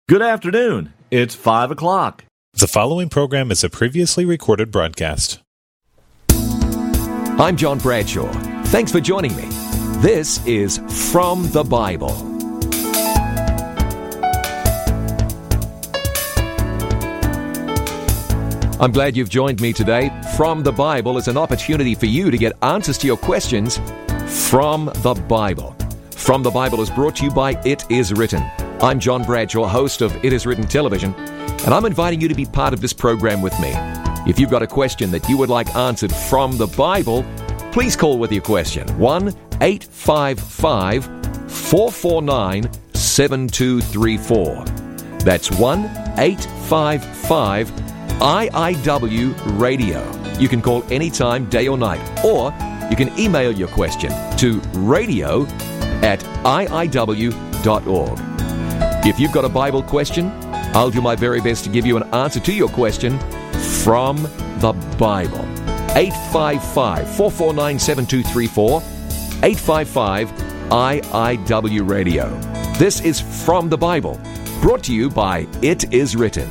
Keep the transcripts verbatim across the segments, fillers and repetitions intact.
Good afternoon. It's five o'clock. The following program is a previously recorded broadcast. I'm John Bradshaw. Thanks for joining me. This is From the Bible. I'm glad you've joined me today. From the Bible is an opportunity for you to get answers to your questions from the Bible. From the Bible is brought to you by It Is Written. I'm John Bradshaw, host of It Is Written Television, and I'm inviting you to be part of this program with me. If you've got a question that you would like answered from the Bible, please call with your question. one eight five five, four four nine, seven two three four. That's one eight five five, I I W radio. You can call anytime, day or night, or you can email your question to radio at I I W dot org. If you've got a Bible question, I'll do my very best to give you an answer to your question from the Bible. eight five five, four four nine, seven two three four, eight five five, I I W radio. This is From the Bible, brought to you by It Is Written.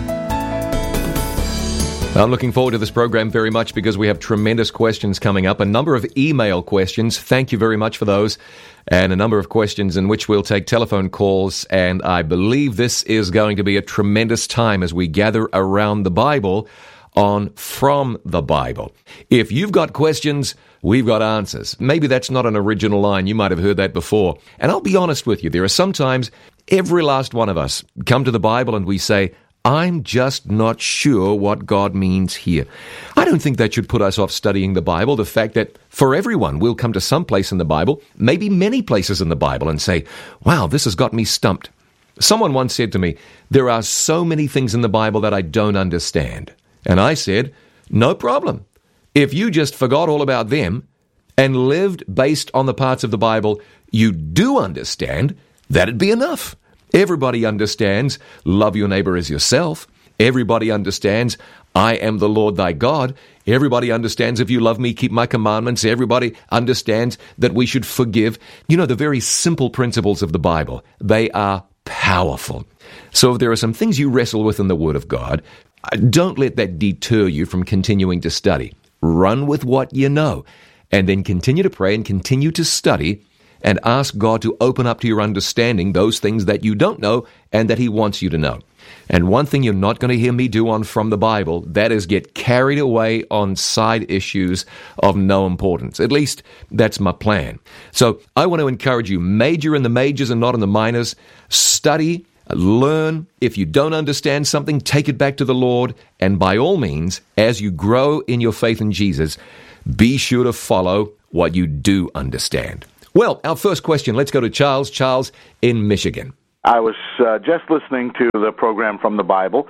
I'm looking forward to this program very much because we have tremendous questions coming up, a number of email questions. Thank you very much for those. And a number of questions in which we'll take telephone calls. And I believe this is going to be a tremendous time as we gather around the Bible on From the Bible. If you've got questions, we've got answers. Maybe that's not an original line. You might have heard that before. And I'll be honest with you, there are sometimes every last one of us come to the Bible and we say, I'm just not sure what God means here. I don't think that should put us off studying the Bible. The fact that for everyone, we'll come to some place in the Bible, maybe many places in the Bible, and say, wow, this has got me stumped. Someone once said to me, there are so many things in the Bible that I don't understand. And I said, no problem. If you just forgot all about them and lived based on the parts of the Bible you do understand, that'd be enough. Everybody understands, love your neighbor as yourself. Everybody understands, I am the Lord thy God. Everybody understands, if you love me, keep my commandments. Everybody understands that we should forgive. You know, the very simple principles of the Bible, they are powerful. So if there are some things you wrestle with in the Word of God, don't let that deter you from continuing to study. Run with what you know, and then continue to pray and continue to study and ask God to open up to your understanding those things that you don't know and that He wants you to know. And one thing you're not going to hear me do on From the Bible, that is get carried away on side issues of no importance. At least that's my plan. So I want to encourage you, major in the majors and not in the minors. Study, learn. If you don't understand something, take it back to the Lord. And by all means, as you grow in your faith in Jesus, be sure to follow what you do understand. Well, our first question, let's go to Charles. Charles in Michigan. I was uh, just listening to the program From the Bible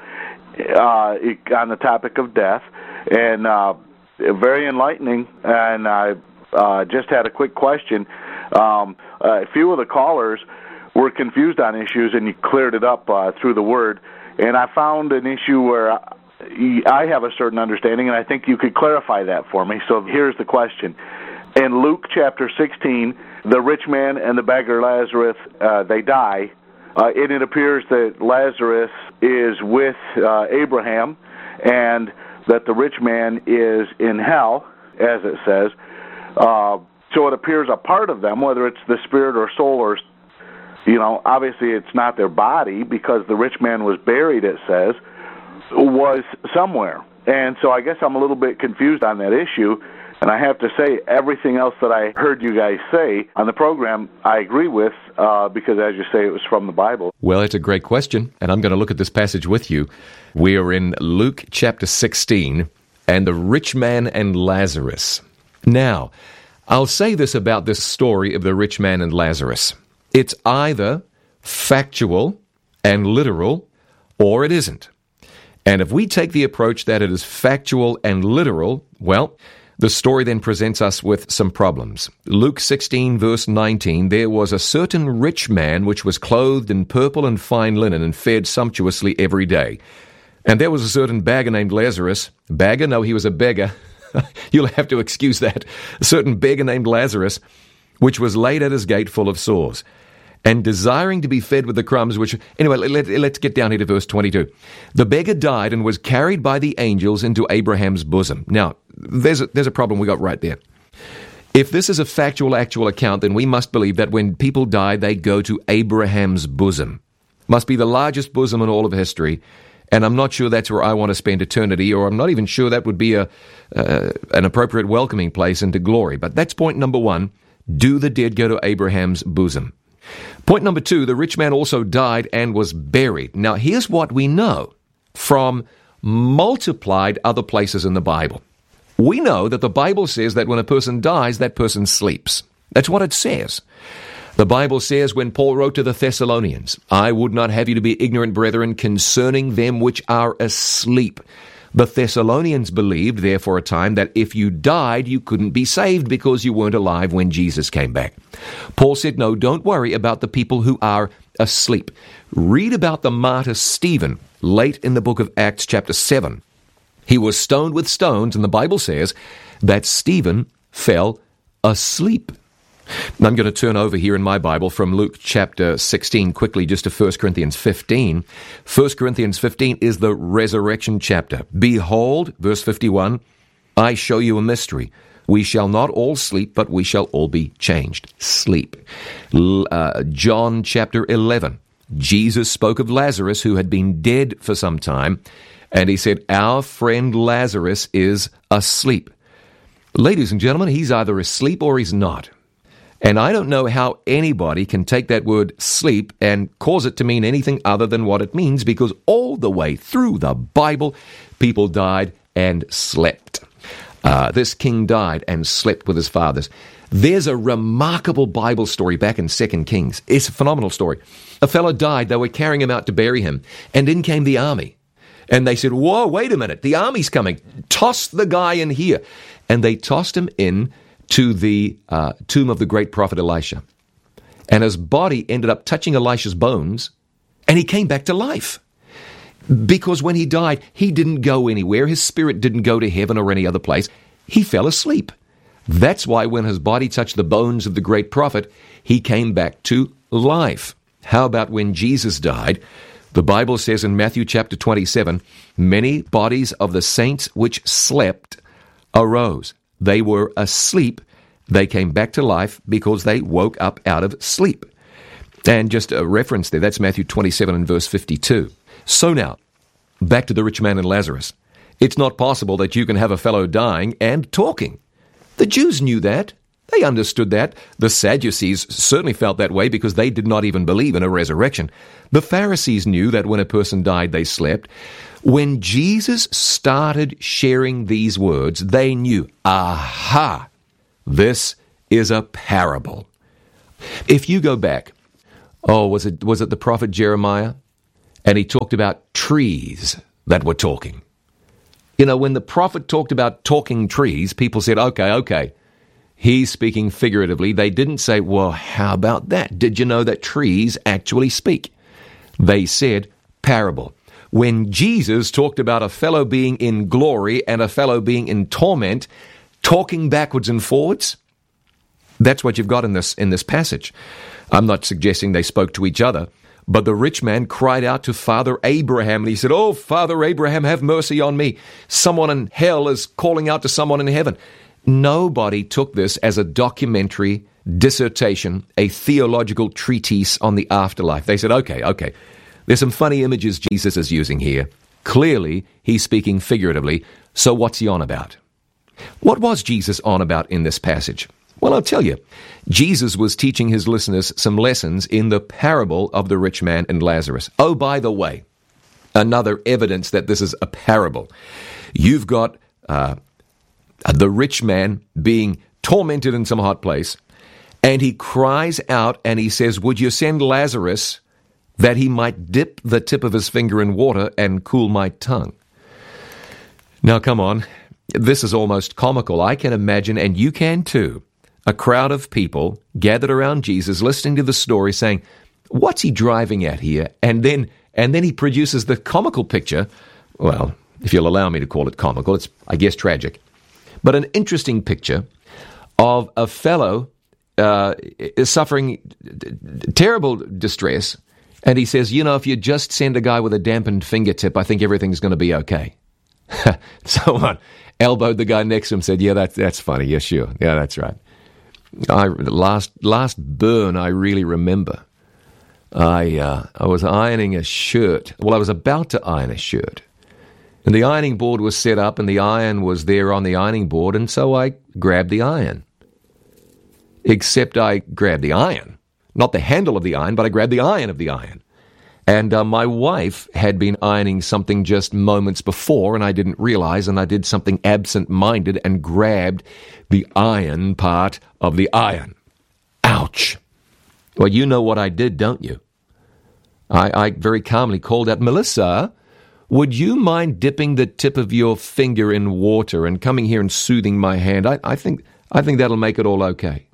uh, on the topic of death, and uh, very enlightening, and I uh, just had a quick question. Um, a few of the callers were confused on issues, and you cleared it up uh, through the Word, and I found an issue where I have a certain understanding, and I think you could clarify that for me. So here's the question. In Luke chapter sixteen, the rich man and the beggar Lazarus, uh, they die, uh, and it appears that Lazarus is with uh, Abraham, and that the rich man is in hell, as it says. Uh, so it appears a part of them, whether it's the spirit or soul, or, you know, obviously it's not their body, because the rich man was buried, it says, was somewhere. And so I guess I'm a little bit confused on that issue. And I have to say, everything else that I heard you guys say on the program, I agree with, uh, because as you say, it was from the Bible. Well, it's a great question, and I'm going to look at this passage with you. We are in Luke chapter sixteen, and the rich man and Lazarus. Now, I'll say this about this story of the rich man and Lazarus. It's either factual and literal, or it isn't. And if we take the approach that it is factual and literal, well, the story then presents us with some problems. Luke sixteen, verse nineteen, there was a certain rich man which was clothed in purple and fine linen and fed sumptuously every day. And there was a certain beggar named Lazarus. Beggar? No, he was a beggar. You'll have to excuse that. A certain beggar named Lazarus, which was laid at his gate full of sores. and desiring to be fed with the crumbs which... Anyway, let, let's get down here to verse twenty-two. The beggar died and was carried by the angels into Abraham's bosom. Now, there's a, there's a problem we got right there. If this is a factual, actual account, then we must believe that when people die, they go to Abraham's bosom. Must be the largest bosom in all of history, and I'm not sure that's where I want to spend eternity, or I'm not even sure that would be a uh, an appropriate welcoming place into glory. But that's point number one. Do the dead go to Abraham's bosom? Point number two, the rich man also died and was buried. Now, here's what we know from multiplied other places in the Bible. We know that the Bible says that when a person dies, that person sleeps. That's what it says. The Bible says when Paul wrote to the Thessalonians, I would not have you to be ignorant, brethren, concerning them which are asleep. The Thessalonians believed there for a time that if you died, you couldn't be saved because you weren't alive when Jesus came back. Paul said, no, don't worry about the people who are asleep. Read about the martyr Stephen late in the book of Acts chapter seven. He was stoned with stones, and the Bible says that Stephen fell asleep. And I'm going to turn over here in my Bible from Luke chapter sixteen quickly just to First Corinthians fifteen. First Corinthians fifteen is the resurrection chapter. Behold, verse fifty-one, I show you a mystery. We shall not all sleep, but we shall all be changed. Sleep. Uh, John chapter eleven. Jesus spoke of Lazarus, who had been dead for some time, and he said, our friend Lazarus is asleep. Ladies and gentlemen, he's either asleep or he's not. And I don't know how anybody can take that word sleep and cause it to mean anything other than what it means, because all the way through the Bible, people died and slept. Uh, this king died and slept with his fathers. There's a remarkable Bible story back in Second Kings. It's a phenomenal story. A fellow died. They were carrying him out to bury him. And in came the army. And they said, whoa, wait a minute. The army's coming. Toss the guy in here. And they tossed him in to the uh, tomb of the great prophet Elisha. And his body ended up touching Elisha's bones, and he came back to life. Because when he died, he didn't go anywhere. His spirit didn't go to heaven or any other place. He fell asleep. That's why when his body touched the bones of the great prophet, he came back to life. How about when Jesus died? The Bible says in Matthew chapter twenty-seven, many bodies of the saints which slept arose. They were asleep. They came back to life because they woke up out of sleep. And just a reference there, that's Matthew twenty-seven and verse fifty-two. So now, back to the rich man and Lazarus. It's not possible that you can have a fellow dying and talking. The Jews knew that. They understood that. The Sadducees certainly felt that way because they did not even believe in a resurrection. The Pharisees knew that when a person died, they slept. When Jesus started sharing these words, they knew, aha, this is a parable. If you go back, oh, was it was it the prophet Jeremiah? And he talked about trees that were talking. You know, when the prophet talked about talking trees, people said, okay, okay, he's speaking figuratively. They didn't say, well, how about that? Did you know that trees actually speak? They said parable. When Jesus talked about a fellow being in glory and a fellow being in torment, talking backwards and forwards, that's what you've got in this in this passage. I'm not suggesting they spoke to each other, but the rich man cried out to Father Abraham, and he said, oh, Father Abraham, have mercy on me. Someone in hell is calling out to someone in heaven. Nobody took this as a documentary dissertation, a theological treatise on the afterlife. They said, okay, okay, there's some funny images Jesus is using here. Clearly, he's speaking figuratively, so what's he on about? What was Jesus on about in this passage? Well, I'll tell you. Jesus was teaching his listeners some lessons in the parable of the rich man and Lazarus. Oh, by the way, another evidence that this is a parable. You've got uh, the rich man being tormented in some hot place, and he cries out and he says, would you send Lazarus that he might dip the tip of his finger in water and cool my tongue? Now, come on. This is almost comical. I can imagine, and you can too, a crowd of people gathered around Jesus listening to the story saying, what's he driving at here? And then and then he produces the comical picture. Well, if you'll allow me to call it comical, it's, I guess, tragic. But an interesting picture of a fellow uh, is suffering terrible distress, and he says, you know, if you just send a guy with a dampened fingertip, I think everything's going to be okay. So I elbowed the guy next to him and said, yeah, that's, that's funny. Yeah, sure. Yeah, that's right. I, last, last burn I really remember, I, uh, I was ironing a shirt. Well, I was about to iron a shirt. And the ironing board was set up, and the iron was there on the ironing board, and so I grabbed the iron. Except I grabbed the iron. Not the handle of the iron, but I grabbed the iron of the iron. And uh, my wife had been ironing something just moments before, and I didn't realize, and I did something absent-minded and grabbed the iron part of the iron. Ouch. Well, you know what I did, don't you? I, I very calmly called out, Melissa, would you mind dipping the tip of your finger in water and coming here and soothing my hand? I, I think I think that'll make it all okay.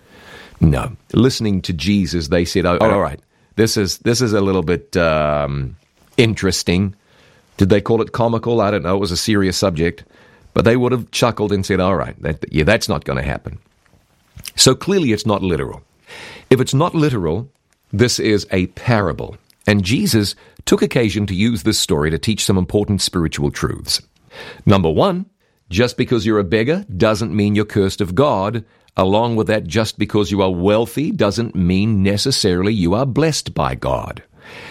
No. Listening to Jesus, they said, oh, all right, this is this is a little bit um, interesting. Did they call it comical? I don't know. It was a serious subject. But they would have chuckled and said, all right, that, yeah, that's not going to happen. So clearly it's not literal. If it's not literal, this is a parable. And Jesus took occasion to use this story to teach some important spiritual truths. Number one, just because you're a beggar doesn't mean you're cursed of God. Along with that, just because you are wealthy doesn't mean necessarily you are blessed by God.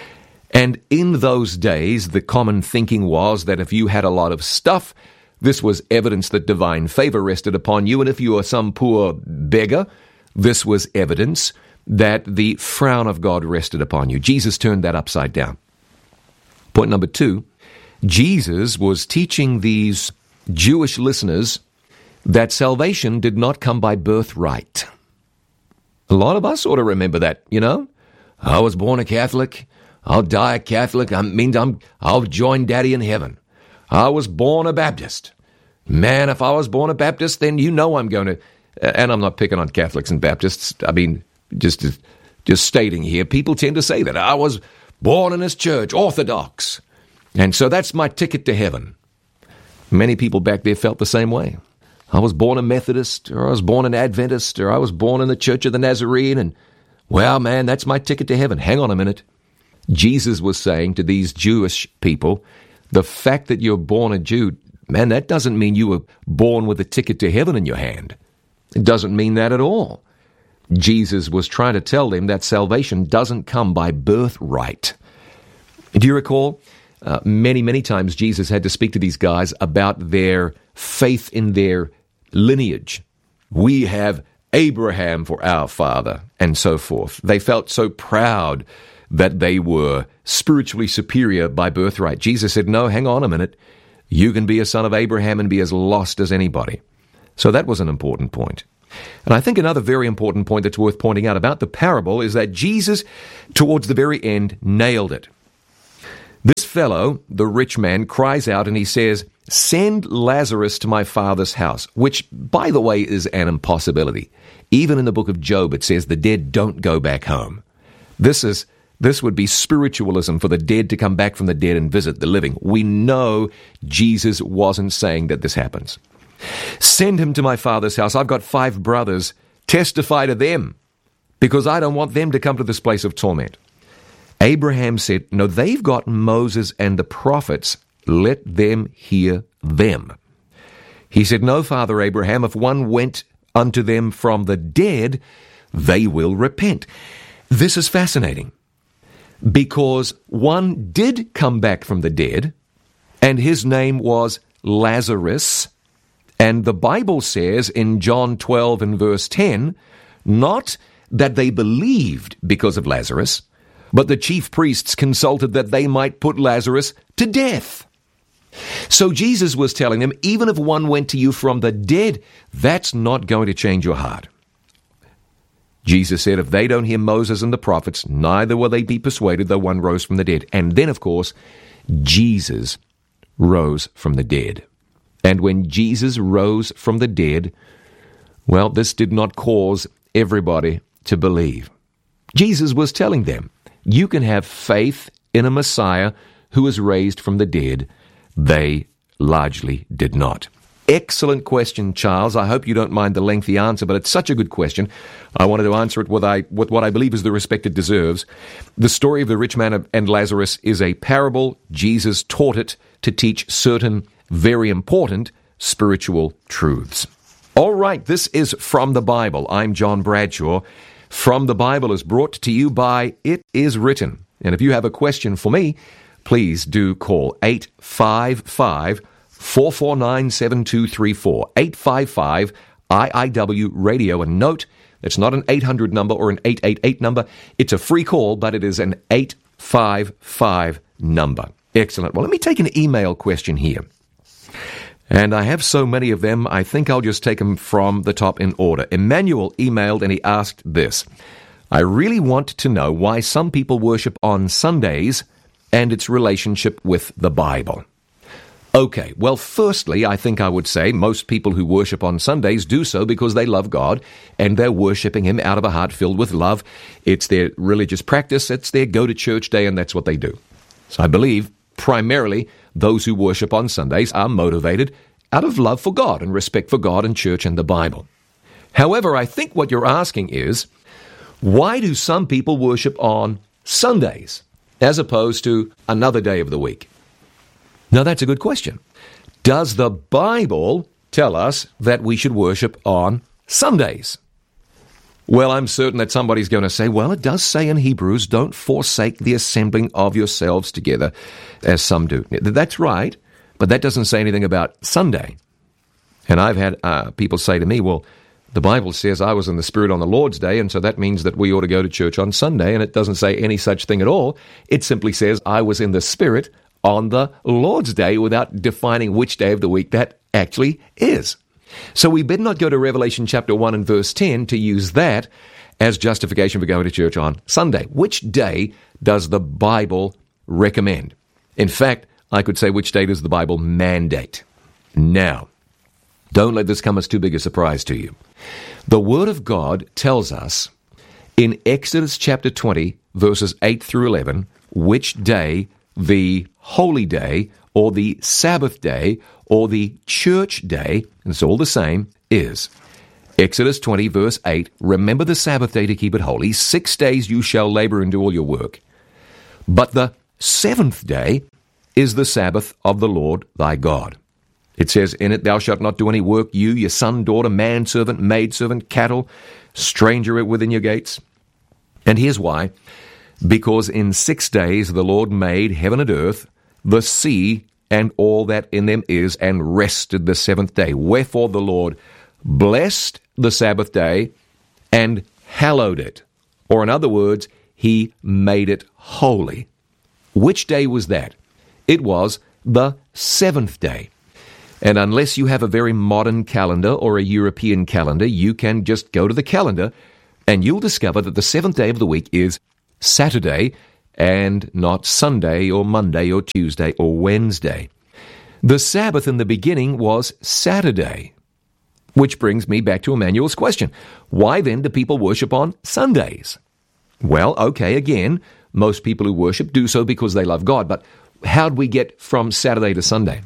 And in those days, the common thinking was that if you had a lot of stuff, this was evidence that divine favor rested upon you. And if you are some poor beggar, this was evidence that the frown of God rested upon you. Jesus turned that upside down. Point number two, Jesus was teaching these Jewish listeners that salvation did not come by birthright. A lot of us ought to remember that, you know. I was born a Catholic. I'll die a Catholic. I mean, I'm, I'll join Daddy in heaven. I was born a Baptist. Man, if I was born a Baptist, then you know I'm going to... And I'm not picking on Catholics and Baptists. I mean, just, just stating here, people tend to say that. I was born in this church, Orthodox. And so that's my ticket to heaven. Many people back there felt the same way. I was born a Methodist, or I was born an Adventist, or I was born in the Church of the Nazarene, and, well, man, that's my ticket to heaven. Hang on a minute. Jesus was saying to these Jewish people, the fact that you're born a Jew, man, that doesn't mean you were born with a ticket to heaven in your hand. It doesn't mean that at all. Jesus was trying to tell them that salvation doesn't come by birthright. Do you recall? Uh, many, many times Jesus had to speak to these guys about their faith in their lineage. We have Abraham for our father, and so forth. They felt so proud that they were spiritually superior by birthright. Jesus said, no, hang on a minute. You can be a son of Abraham and be as lost as anybody. So that was an important point. And I think another very important point that's worth pointing out about the parable is that Jesus, towards the very end, nailed it. This fellow, the rich man, cries out and he says, send Lazarus to my father's house, which, by the way, is an impossibility. Even in the book of Job, it says the dead don't go back home. This is this would be spiritualism for the dead to come back from the dead and visit the living. We know Jesus wasn't saying that this happens. Send him to my father's house. I've got five brothers. Testify to them, because I don't want them to come to this place of torment. Abraham said, no, they've got Moses and the prophets. Let them hear them. He said, no, Father Abraham, if one went unto them from the dead, they will repent. This is fascinating, because one did come back from the dead, and his name was Lazarus. And the Bible says in John twelve and verse ten, not that they believed because of Lazarus, but the chief priests consulted that they might put Lazarus to death. So Jesus was telling them, even if one went to you from the dead, that's not going to change your heart. Jesus said, if they don't hear Moses and the prophets, neither will they be persuaded though one rose from the dead. And then, of course, Jesus rose from the dead. And when Jesus rose from the dead, well, this did not cause everybody to believe. Jesus was telling them, you can have faith in a Messiah who was raised from the dead. They largely did not. Excellent question, Charles. I hope you don't mind the lengthy answer, but it's such a good question. I wanted to answer it with, I, with what I believe is the respect it deserves. The story of the rich man and Lazarus is a parable. Jesus taught it to teach certain very important spiritual truths. All right, this is From the Bible. I'm John Bradshaw. From the Bible is brought to you by It Is Written. And if you have a question for me, please do call eight five five, four four nine, seven two three four, eight five five I I W radio. And note, it's not an eight hundred number or an eight eight eight number. It's a free call, but it is an eight five five number. Excellent. Well, let me take an email question here. And I have so many of them, I think I'll just take them from the top in order. Emmanuel emailed and he asked this: I really want to know why some people worship on Sundays and its relationship with the Bible. Okay, well, firstly, I think I would say most people who worship on Sundays do so because they love God and they're worshiping Him out of a heart filled with love. It's their religious practice, it's their go-to-church day, and that's what they do. So I believe primarily those who worship on Sundays are motivated out of love for God and respect for God and church and the Bible. However, I think what you're asking is, why do some people worship on Sundays as opposed to another day of the week? Now, that's a good question. Does the Bible tell us that we should worship on Sundays? Well, I'm certain that somebody's going to say, well, it does say in Hebrews, don't forsake the assembling of yourselves together, as some do. That's right, but that doesn't say anything about Sunday. And I've had uh, people say to me, well, the Bible says I was in the Spirit on the Lord's Day, and so that means that we ought to go to church on Sunday, and it doesn't say any such thing at all. It simply says I was in the Spirit on the Lord's Day without defining which day of the week that actually is. So we better not go to Revelation chapter one and verse ten to use that as justification for going to church on Sunday. Which day does the Bible recommend? In fact, I could say which day does the Bible mandate? Now, don't let this come as too big a surprise to you. The Word of God tells us in Exodus chapter twenty, verses eight through eleven, which day the holy day or the Sabbath day or the church day, and it's all the same, is. Exodus twenty, verse eight, remember the Sabbath day to keep it holy. Six days you shall labor and do all your work. But the seventh day is the Sabbath of the Lord thy God. It says, in it thou shalt not do any work, you, your son, daughter, manservant, maidservant, cattle, stranger within your gates. And here's why. Because in six days the Lord made heaven and earth, the sea, and all that in them is, and rested the seventh day. Wherefore the Lord blessed the Sabbath day and hallowed it. Or in other words, He made it holy. Which day was that? It was the seventh day. And unless you have a very modern calendar or a European calendar, you can just go to the calendar and you'll discover that the seventh day of the week is Saturday and not Sunday or Monday or Tuesday or Wednesday. The Sabbath in the beginning was Saturday, which brings me back to Emmanuel's question. Why then do people worship on Sundays? Well, okay, again, most people who worship do so because they love God, but how do we get from Saturday to Sunday?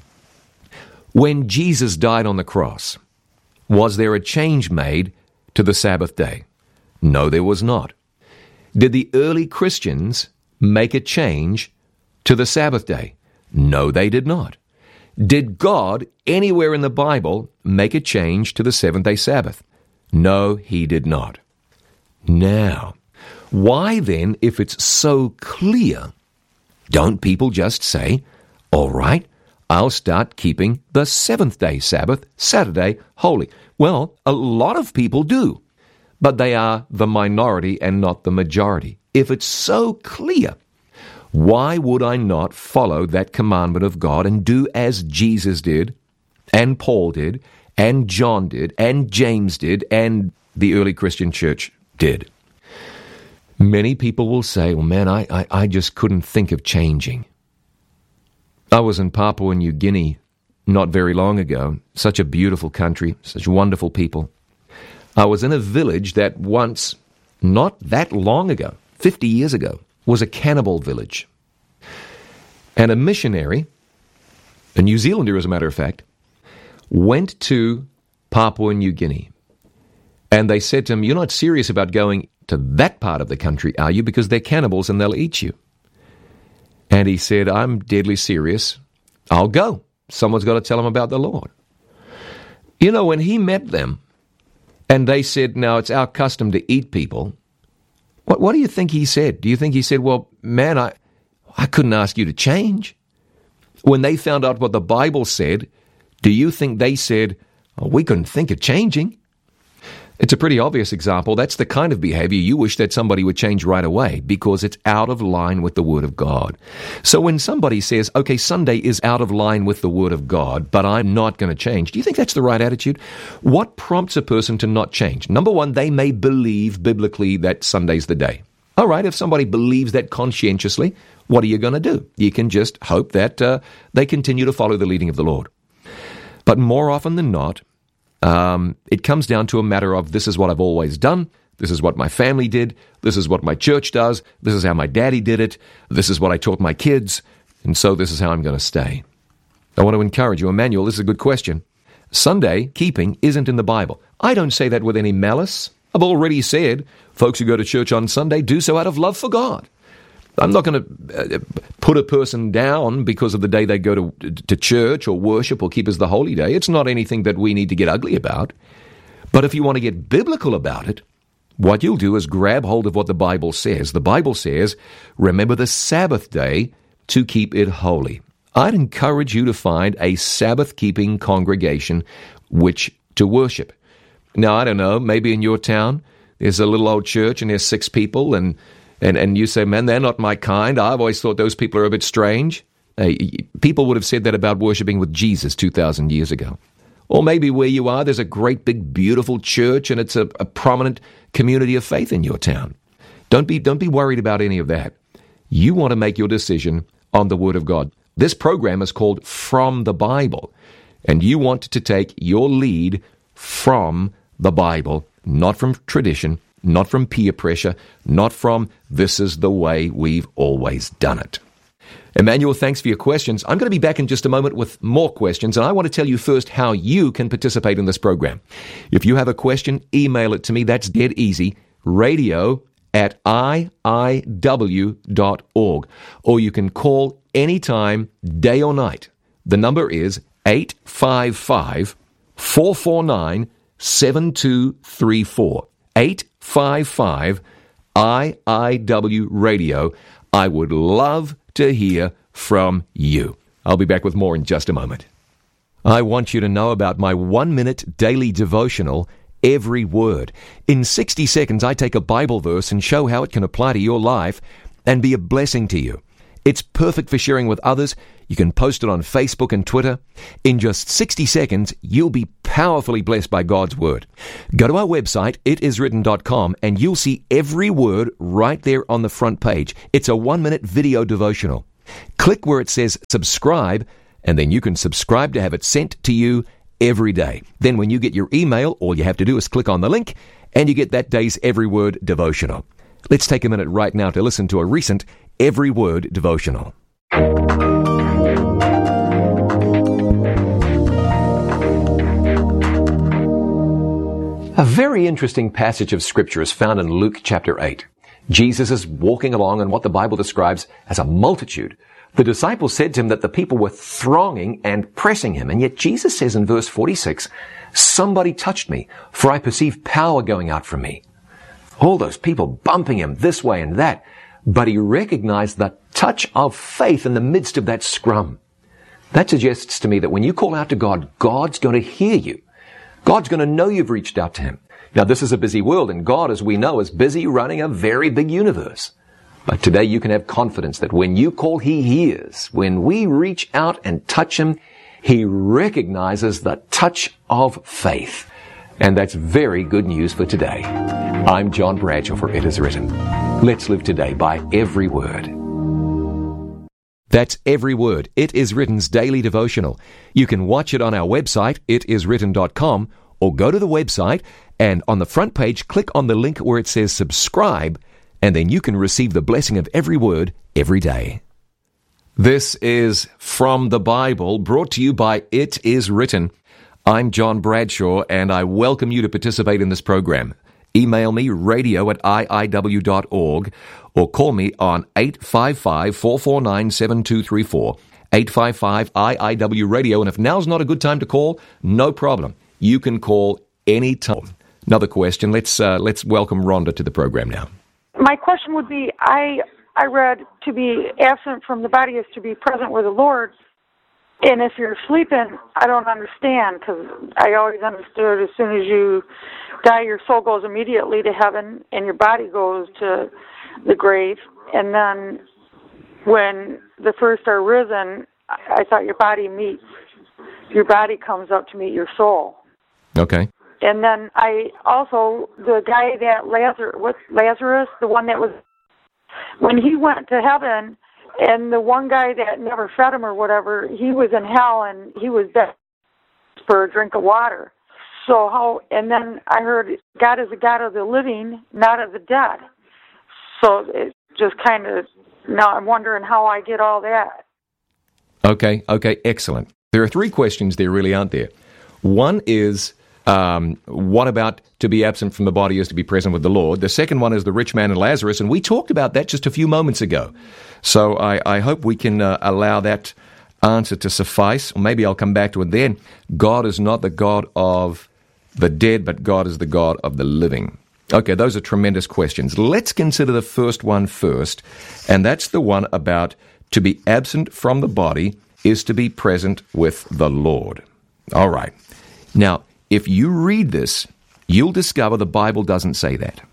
When Jesus died on the cross, was there a change made to the Sabbath day? No, there was not. Did the early Christians make a change to the Sabbath day? No, they did not. Did God, anywhere in the Bible, make a change to the seventh-day Sabbath? No, He did not. Now, why then, if it's so clear, don't people just say, all right, I'll start keeping the seventh-day Sabbath, Saturday, holy? Well, a lot of people do, but they are the minority and not the majority. If it's so clear, why would I not follow that commandment of God and do as Jesus did, and Paul did, and John did, and James did, and the early Christian church did? Many people will say, well, man, I, I, I just couldn't think of changing. I was in Papua New Guinea not very long ago. Such a beautiful country, such wonderful people. I was in a village that once, not that long ago, fifty years ago, was a cannibal village. And a missionary, a New Zealander as a matter of fact, went to Papua New Guinea. And they said to him, "You're not serious about going to that part of the country, are you? Because they're cannibals and they'll eat you." And he said, "I'm deadly serious. I'll go. Someone's got to tell him about the Lord." You know, when he met them, and they said, "Now, it's our custom to eat people," what, what do you think he said? Do you think he said, "Well, man, I, I couldn't ask you to change"? When they found out what the Bible said, do you think they said, "Oh, we couldn't think of changing"? It's a pretty obvious example. That's the kind of behavior you wish that somebody would change right away because it's out of line with the Word of God. So when somebody says, "Okay, Sunday is out of line with the Word of God, but I'm not going to change," do you think that's the right attitude? What prompts a person to not change? Number one, they may believe biblically that Sunday's the day. All right, if somebody believes that conscientiously, what are you going to do? You can just hope that uh, they continue to follow the leading of the Lord. But more often than not, Um, it comes down to a matter of, this is what I've always done, this is what my family did, this is what my church does, this is how my daddy did it, this is what I taught my kids, and so this is how I'm going to stay. I want to encourage you, Emmanuel, this is a good question. Sunday keeping isn't in the Bible. I don't say that with any malice. I've already said, folks who go to church on Sunday do so out of love for God. I'm not going to uh, put a person down because of the day they go to, to church or worship or keep as the holy day. It's not anything that we need to get ugly about. But if you want to get biblical about it, what you'll do is grab hold of what the Bible says. The Bible says, remember the Sabbath day to keep it holy. I'd encourage you to find a Sabbath-keeping congregation which to worship. Now, I don't know, maybe in your town, there's a little old church and there's six people and And and you say, "Man, they're not my kind. I've always thought those people are a bit strange." Hey, people would have said that about worshiping with Jesus two thousand years ago. Or maybe where you are, there's a great, big, beautiful church, and it's a, a prominent community of faith in your town. Don't be don't be worried about any of that. You want to make your decision on the Word of God. This program is called From the Bible, and you want to take your lead from the Bible, not from tradition, not from peer pressure, not from this is the way we've always done it. Emmanuel, thanks for your questions. I'm going to be back in just a moment with more questions, and I want to tell you first how you can participate in this program. If you have a question, email it to me. That's dead easy. Radio at I I W dot org. Or you can call anytime, day or night. The number is eight five five, four four nine, seven two three four. eight five five I I W radio. I would love to hear from you. I'll be back with more in just a moment. I want you to know about my one-minute daily devotional, Every Word. In sixty seconds, I take a Bible verse and show how it can apply to your life and be a blessing to you. It's perfect for sharing with others. You can post it on Facebook and Twitter. In just sixty seconds, you'll be powerfully blessed by God's Word. Go to our website, it is written dot com, and you'll see every word right there on the front page. It's a one-minute video devotional. Click where it says subscribe, and then you can subscribe to have it sent to you every day. Then when you get your email, all you have to do is click on the link, and you get that day's Every Word devotional. Let's take a minute right now to listen to a recent Every Word devotional. A very interesting passage of Scripture is found in Luke chapter eight. Jesus is walking along in what the Bible describes as a multitude. The disciples said to him that the people were thronging and pressing him, and yet Jesus says in verse forty-six, "Somebody touched me, for I perceive power going out from me." All those people bumping him this way and that, but he recognized the touch of faith in the midst of that scrum. That suggests to me that when you call out to God, God's going to hear you. God's going to know you've reached out to him. Now, this is a busy world, and God, as we know, is busy running a very big universe. But today you can have confidence that when you call, he hears. When we reach out and touch him, he recognizes the touch of faith. And that's very good news for today. I'm John Bradshaw for It Is Written. Let's live today by every word. That's Every Word. It Is Written's daily devotional. You can watch it on our website, it is written dot com, or go to the website and on the front page, click on the link where it says subscribe, and then you can receive the blessing of every word every day. This is From the Bible, brought to you by It Is Written. I'm John Bradshaw, and I welcome you to participate in this program. Email me, radio at I I W dot org, or call me on eight five five, four four nine, seven two three four, eight five five I I W radio, and if now's not a good time to call, no problem. You can call any time. Another question. Let's uh, let's welcome Rhonda to the program now. My question would be, I I read to be absent from the body is to be present with the Lord. And if you're sleeping, I don't understand, because I always understood as soon as you die, your soul goes immediately to heaven and your body goes to the grave. And then when the first are risen, I thought your body meets, your body comes up to meet your soul. Okay. And then I also, the guy that Lazarus, what, Lazarus, the one that was, when he went to heaven, and the one guy that never fed him or whatever, he was in hell and he was dead for a drink of water. So how, and then I heard God is a God of the living, not of the dead. So it just kind of, now I'm wondering how I get all that. Okay, okay, excellent. There are three questions there, really, aren't there? One is, um, what about to be absent from the body is to be present with the Lord? The second one is the rich man and Lazarus, and we talked about that just a few moments ago. So I, I hope we can uh, allow that answer to suffice. Or maybe I'll come back to it then. God is not the God of the dead, but God is the God of the living. Okay, those are tremendous questions. Let's consider the first one first, and that's the one about to be absent from the body is to be present with the Lord. All right. Now, if you read this, you'll discover the Bible doesn't say that.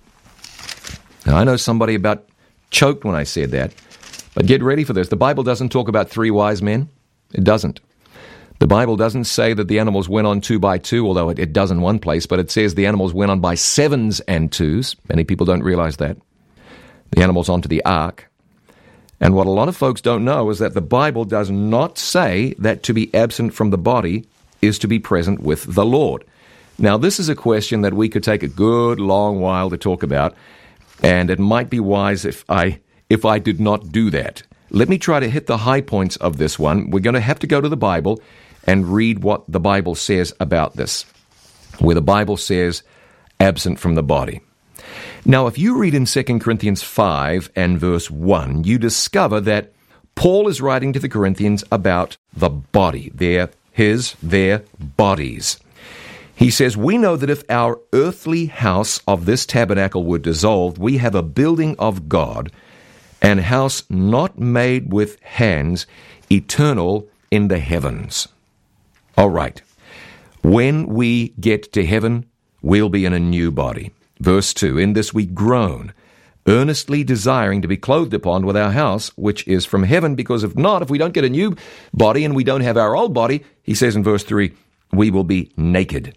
Now, I know somebody about choked when I said that, but get ready for this. The Bible doesn't talk about three wise men. It doesn't. The Bible doesn't say that the animals went on two by two, although it, it does in one place, but it says the animals went on by sevens and twos. Many people don't realize that. The animals onto the ark. And what a lot of folks don't know is that the Bible does not say that to be absent from the body is to be present with the Lord. Now, this is a question that we could take a good long while to talk about, and it might be wise if I if I did not do that. Let me try to hit the high points of this one. We're going to have to go to the Bible and read what the Bible says about this, where the Bible says absent from the body. Now, if you read in Second Corinthians five and verse one, you discover that Paul is writing to the Corinthians about the body, their, his, their bodies. He says, we know that if our earthly house of this tabernacle were dissolved, we have a building of God, an house not made with hands, eternal in the heavens. All right. When we get to heaven, we'll be in a new body. Verse two, in this we groan, earnestly desiring to be clothed upon with our house, which is from heaven, because if not, if we don't get a new body and we don't have our old body, he says in verse three, we will be naked.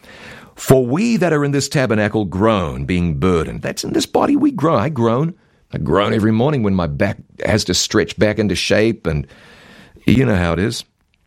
For we that are in this tabernacle groan, being burdened. That's in this body we groan. I groan. I groan every morning when my back has to stretch back into shape, and you know how it is.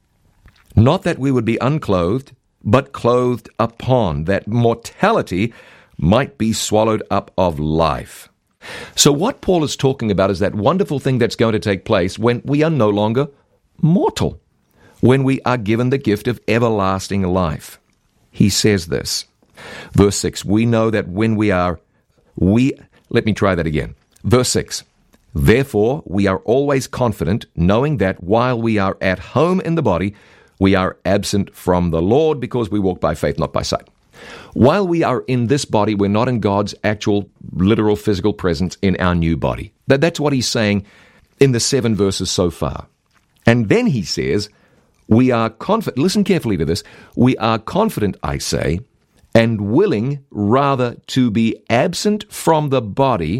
Not that we would be unclothed, but clothed upon, that mortality might be swallowed up of life. So what Paul is talking about is that wonderful thing that's going to take place when we are no longer mortal, when we are given the gift of everlasting life. He says this, verse six, we know that when we are, we, let me try that again. Verse six, therefore we are always confident, knowing that while we are at home in the body, we are absent from the Lord, because we walk by faith, not by sight. While we are in this body, we're not in God's actual, literal, physical presence in our new body. That, that's what he's saying in the seven verses so far. And then he says, we are confident, listen carefully to this, we are confident, I say, and willing rather to be absent from the body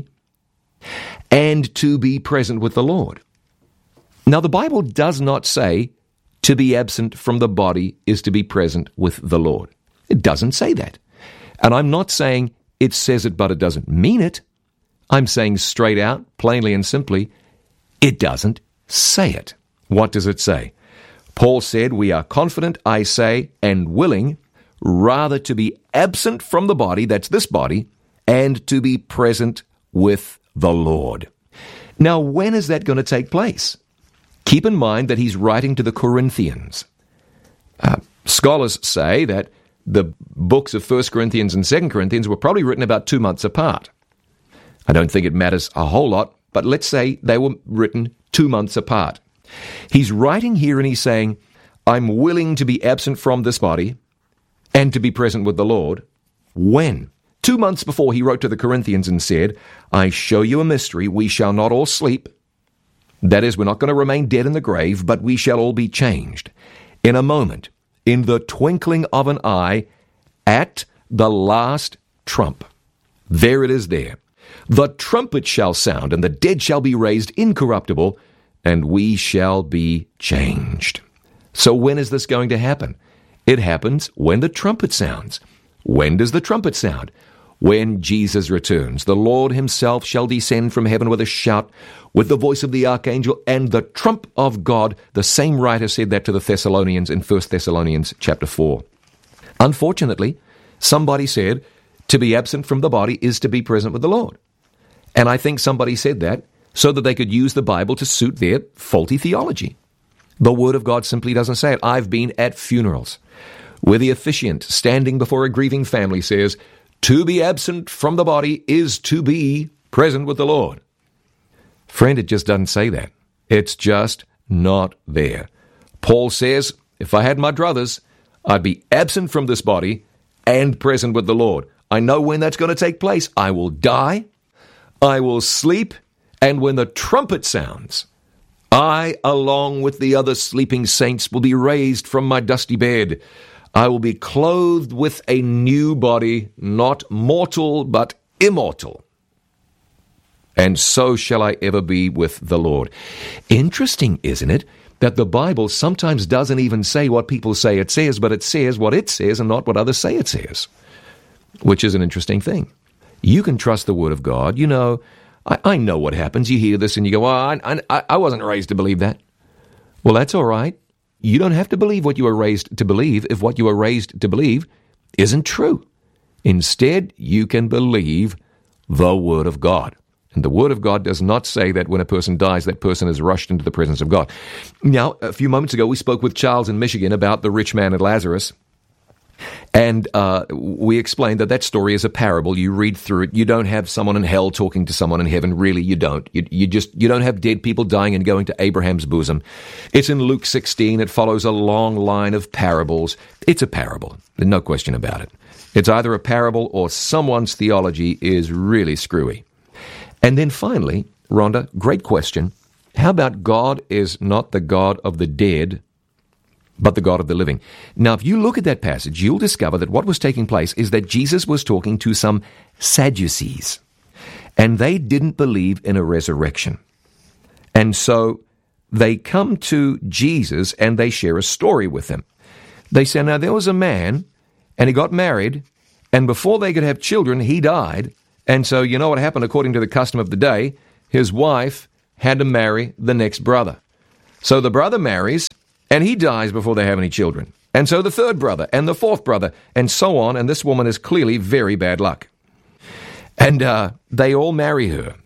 and to be present with the Lord. Now, the Bible does not say to be absent from the body is to be present with the Lord. It doesn't say that. And I'm not saying it says it, but it doesn't mean it. I'm saying straight out, plainly and simply, it doesn't say it. What does it say? Paul said, we are confident, I say, and willing, rather to be absent from the body, that's this body, and to be present with the Lord. Now, when is that going to take place? Keep in mind that he's writing to the Corinthians. Uh, Scholars say that the books of First Corinthians and Second Corinthians were probably written about two months apart. I don't think it matters a whole lot, but let's say they were written two months apart. He's writing here and he's saying, I'm willing to be absent from this body and to be present with the Lord. When? Two months before he wrote to the Corinthians and said, I show you a mystery, we shall not all sleep. That is, we're not going to remain dead in the grave, but we shall all be changed. In a moment, in the twinkling of an eye, at the last trump. There it is there. The trumpet shall sound, and the dead shall be raised incorruptible, and we shall be changed. So when is this going to happen? It happens when the trumpet sounds. When does the trumpet sound? When Jesus returns. The Lord himself shall descend from heaven with a shout, with the voice of the archangel, and the trump of God. The same writer said that to the Thessalonians in First Thessalonians chapter four. Unfortunately, somebody said, to be absent from the body is to be present with the Lord. And I think somebody said that so that they could use the Bible to suit their faulty theology. The Word of God simply doesn't say it. I've been at funerals where the officiant standing before a grieving family says, to be absent from the body is to be present with the Lord. Friend, it just doesn't say that. It's just not there. Paul says, if I had my druthers, I'd be absent from this body and present with the Lord. I know when that's going to take place. I will die, I will sleep, and when the trumpet sounds, I, along with the other sleeping saints, will be raised from my dusty bed. I will be clothed with a new body, not mortal, but immortal. And so shall I ever be with the Lord. Interesting, isn't it, that the Bible sometimes doesn't even say what people say it says, but it says what it says and not what others say it says, which is an interesting thing. You can trust the Word of God. You know, I, I know what happens. You hear this and you go, well, I, I, I wasn't raised to believe that. Well, that's all right. You don't have to believe what you were raised to believe if what you were raised to believe isn't true. Instead, you can believe the Word of God. And the Word of God does not say that when a person dies, that person is rushed into the presence of God. Now, a few moments ago, we spoke with Charles in Michigan about the rich man and Lazarus. And uh, we explained that that story is a parable. You read through it. You don't have someone in hell talking to someone in heaven. Really, you don't. You, you just you don't have dead people dying and going to Abraham's bosom. It's in Luke sixteen. It follows a long line of parables. It's a parable. There's no question about it. It's either a parable or someone's theology is really screwy. And then finally, Rhonda, great question. How about God is not the God of the dead, but the God of the living? Now, if you look at that passage, you'll discover that what was taking place is that Jesus was talking to some Sadducees, and they didn't believe in a resurrection. And so they come to Jesus and they share a story with him. They say, now there was a man, and he got married, and before they could have children, he died. And so you know what happened according to the custom of the day? His wife had to marry the next brother. So the brother marries, and he dies before they have any children. And so the third brother, and the fourth brother, and so on, and this woman is clearly very bad luck. And uh, they all marry her,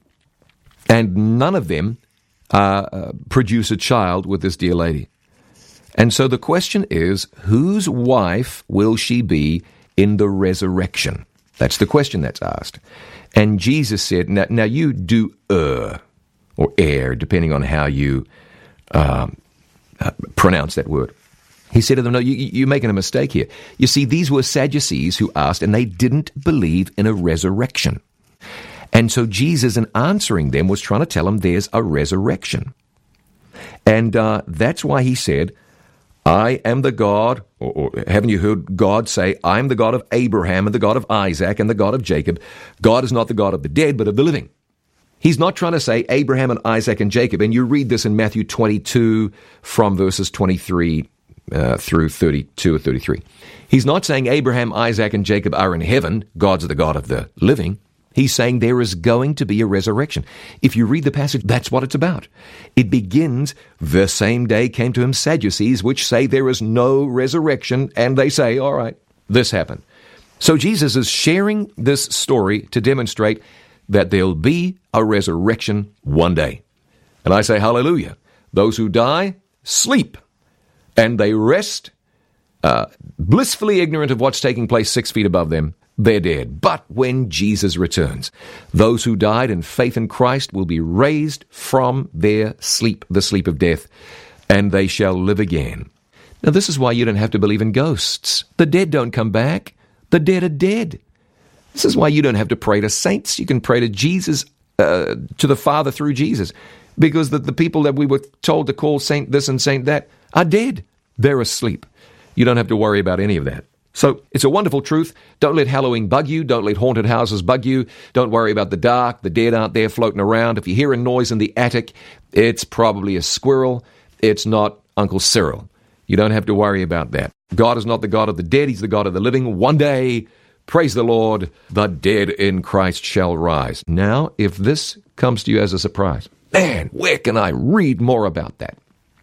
and none of them uh, uh, produce a child with this dear lady. And so the question is, whose wife will she be in the resurrection? That's the question that's asked. And Jesus said, now, now you do err, or err, depending on how you um, uh, pronounce that word. He said to them, no, you, you're making a mistake here. You see, these were Sadducees who asked, and they didn't believe in a resurrection. And so Jesus, in answering them, was trying to tell them there's a resurrection. And uh, that's why he said, I am the God, or, or haven't you heard God say, I am the God of Abraham and the God of Isaac and the God of Jacob. God is not the God of the dead, but of the living. He's not trying to say Abraham and Isaac and Jacob. And you read this in Matthew twenty-two from verses twenty-three uh, through thirty-two or thirty-three. He's not saying Abraham, Isaac, and Jacob are in heaven. God's the God of the living. He's saying there is going to be a resurrection. If you read the passage, that's what it's about. It begins, the same day came to him Sadducees, which say there is no resurrection, and they say, all right, this happened. So Jesus is sharing this story to demonstrate that there'll be a resurrection one day. And I say, hallelujah. Those who die, sleep, and they rest uh, blissfully ignorant of what's taking place six feet above them, they're dead. But when Jesus returns, those who died in faith in Christ will be raised from their sleep, the sleep of death, and they shall live again. Now, this is why you don't have to believe in ghosts. The dead don't come back. The dead are dead. This is why you don't have to pray to saints. You can pray to Jesus, uh, to the Father through Jesus, because the, the people that we were told to call saint this and saint that are dead. They're asleep. You don't have to worry about any of that. So it's a wonderful truth. Don't let Halloween bug you. Don't let haunted houses bug you. Don't worry about the dark. The dead aren't there floating around. If you hear a noise in the attic, it's probably a squirrel. It's not Uncle Cyril. You don't have to worry about that. God is not the God of the dead. He's the God of the living. One day, praise the Lord, the dead in Christ shall rise. Now, if this comes to you as a surprise, man, where can I read more about that?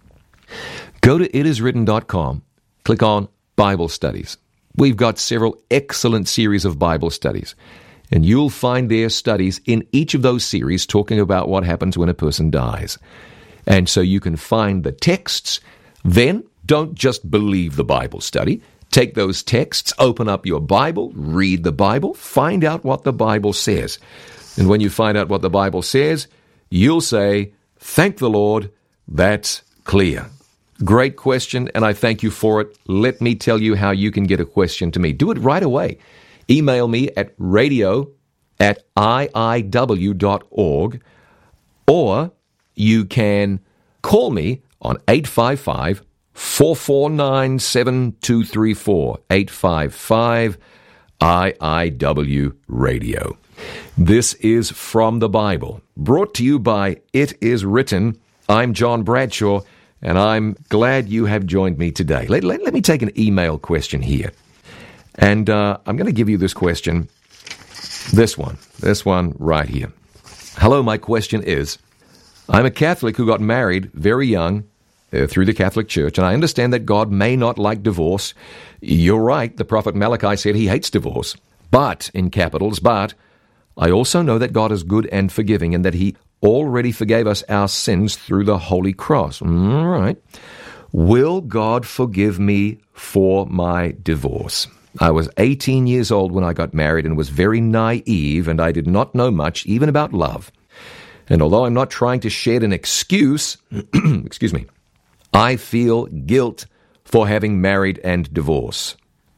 Go to it is written dot com. Click on Bible Studies. We've got several excellent series of Bible studies, and you'll find their studies in each of those series talking about what happens when a person dies. And so you can find the texts. Then don't just believe the Bible study. Take those texts, open up your Bible, read the Bible, find out what the Bible says. And when you find out what the Bible says, you'll say, thank the Lord, that's clear. Great question, and I thank you for it. Let me tell you how you can get a question to me. Do it right away. Email me at radio at I I W dot org, or you can call me on eight five five, four four nine, seven two three four, eight five five, I I W radio. This is From the Bible, brought to you by It Is Written. I'm John Bradshaw, and I'm glad you have joined me today. Let, let, let me take an email question here. And uh, I'm going to give you this question, this one, this one right here. Hello, my question is, I'm a Catholic who got married very young uh, through the Catholic Church, and I understand that God may not like divorce. You're right, the prophet Malachi said he hates divorce. But, in capitals, but, I also know that God is good and forgiving, and that he already forgave us our sins through the Holy Cross. All right. Will God forgive me for my divorce? I was eighteen years old when I got married and was very naive, and I did not know much, even about love. And although I'm not trying to shed an excuse, excuse me, I feel guilt for having married and divorced.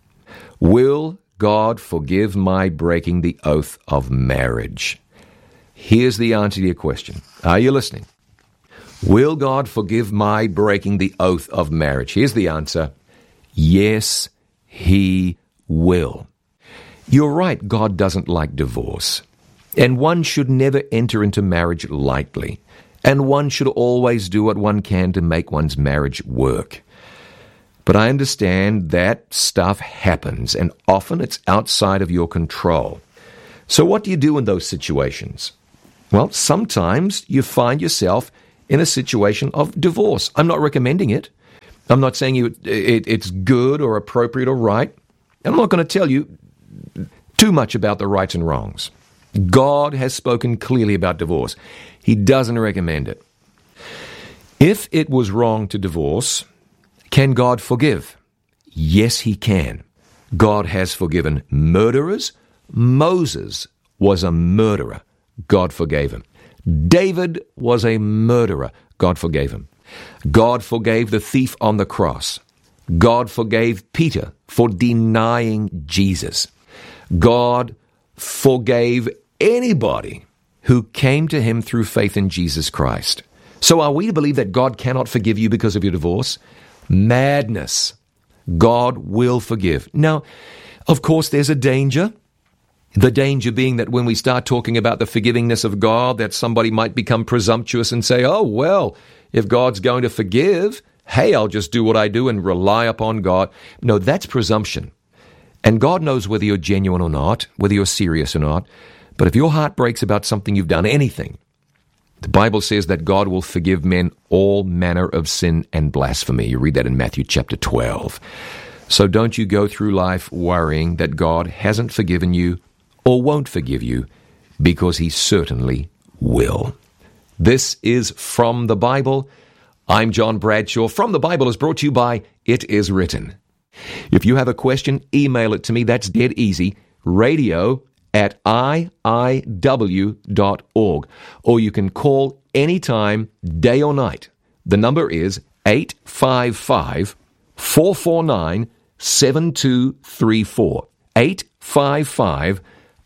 Will God forgive my breaking the oath of marriage? Here's the answer to your question. Are you listening? Will God forgive my breaking the oath of marriage? Here's the answer. Yes, he will. You're right, God doesn't like divorce. And one should never enter into marriage lightly. And one should always do what one can to make one's marriage work. But I understand that stuff happens, and often it's outside of your control. So what do you do in those situations? Well, sometimes you find yourself in a situation of divorce. I'm not recommending it. I'm not saying you, it, it's good or appropriate or right. I'm not going to tell you too much about the rights and wrongs. God has spoken clearly about divorce. He doesn't recommend it. If it was wrong to divorce, can God forgive? Yes, he can. God has forgiven murderers. Moses was a murderer. God forgave him. David was a murderer. God forgave him. God forgave the thief on the cross. God forgave Peter for denying Jesus. God forgave anybody who came to him through faith in Jesus Christ. So are we to believe that God cannot forgive you because of your divorce? Madness. God will forgive. Now, of course, there's a danger. The danger being that when we start talking about the forgivingness of God, that somebody might become presumptuous and say, oh, well, if God's going to forgive, hey, I'll just do what I do and rely upon God. No, that's presumption. And God knows whether you're genuine or not, whether you're serious or not. But if your heart breaks about something you've done, anything, the Bible says that God will forgive men all manner of sin and blasphemy. You read that in Matthew chapter twelve. So don't you go through life worrying that God hasn't forgiven you or won't forgive you, because he certainly will. This is From the Bible. I'm John Bradshaw. From the Bible is brought to you by It Is Written. If you have a question, email it to me. That's dead easy. Radio at I I W dot org. Or you can call anytime, day or night. The number is eight five five, four four nine, seven two three four. eight five five,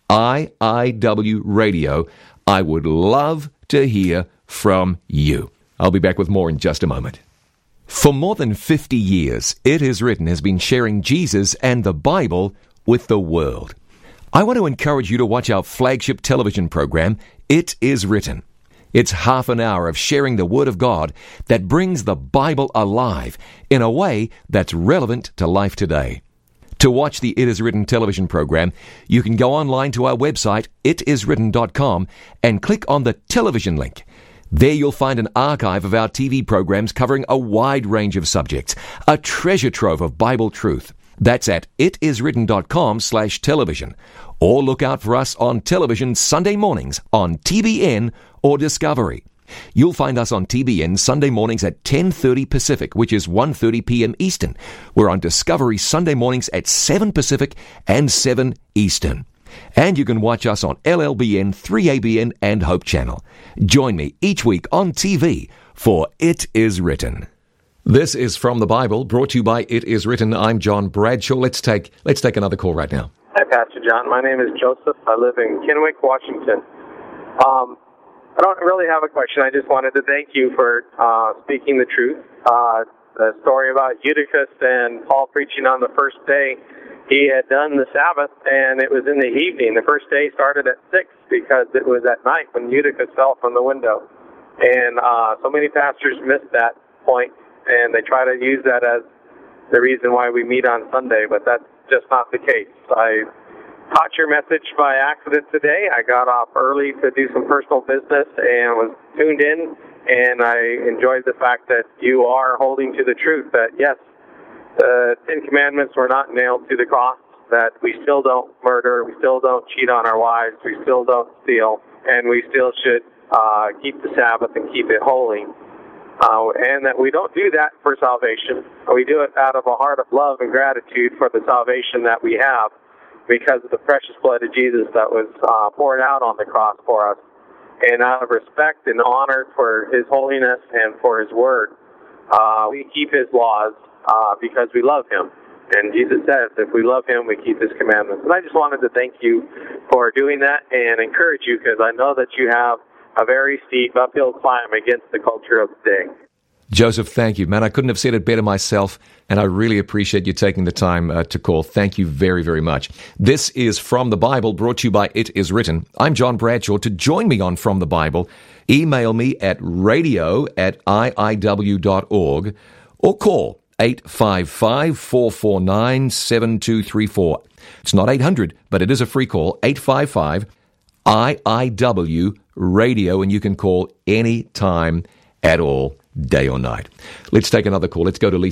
I I W Radio. I would love to hear from you. I'll be back with more in just a moment. For more than fifty years, It Is Written has been sharing Jesus and the Bible with the world. I want to encourage you to watch our flagship television program, It Is Written. It's half an hour of sharing the Word of God that brings the Bible alive in a way that's relevant to life today. To watch the It Is Written television program, you can go online to our website, it is written dot com, and click on the television link. There you'll find an archive of our T V programs covering a wide range of subjects, a treasure trove of Bible truth. That's at it is written dot com slash television. Or look out for us on television Sunday mornings on T B N or Discovery. You'll find us on T B N Sunday mornings at ten thirty Pacific, which is one thirty p.m. Eastern. We're on Discovery Sunday mornings at seven Pacific and seven Eastern. And you can watch us on L L B N, three A B N, and Hope Channel. Join me each week on T V for It Is Written. This is From the Bible, brought to you by It Is Written. I'm John Bradshaw. Let's take let's take another call right now. Hi, Pastor John. My name is Joseph. I live in Kennewick, Washington. Um, I don't really have a question. I just wanted to thank you for uh, speaking the truth. Uh, the story about Eutychus and Paul preaching on the first day. He had done the Sabbath, and it was in the evening. The first day started at six because it was at night when Eutychus fell from the window. And uh, so many pastors miss that point, and they try to use that as the reason why we meet on Sunday, but that's just not the case. I caught your message by accident today. I got off early to do some personal business and was tuned in, and I enjoyed the fact that you are holding to the truth that, yes, the Ten Commandments were not nailed to the cross, that we still don't murder, we still don't cheat on our wives, we still don't steal, and we still should uh, keep the Sabbath and keep it holy. Uh, and that we don't do that for salvation. We do it out of a heart of love and gratitude for the salvation that we have because of the precious blood of Jesus that was uh, poured out on the cross for us. And out of respect and honor for His holiness and for His word, uh, we keep His laws uh, because we love Him. And Jesus says, if we love Him, we keep His commandments. And I just wanted to thank you for doing that and encourage you because I know that you have a very steep uphill climb against the culture of the day. Joseph, thank you. Man, I couldn't have said it better myself, and I really appreciate you taking the time uh, to call. Thank you very, very much. This is From the Bible, brought to you by It Is Written. I'm John Bradshaw. To join me on From the Bible, email me at radio at I I W dot org or call eight five five, four four nine, seven two three four. It's not eight hundred, but it is a free call, eight five five, I I W Radio, and you can call any time at all, day or night. Let's take another call. Let's go to Lisa.